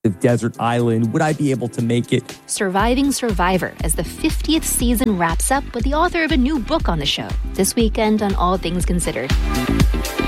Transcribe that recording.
desert island. Would I be able to make it? Surviving Survivor as the 50th season wraps up with the author of a new book on the show. This weekend on All Things Considered.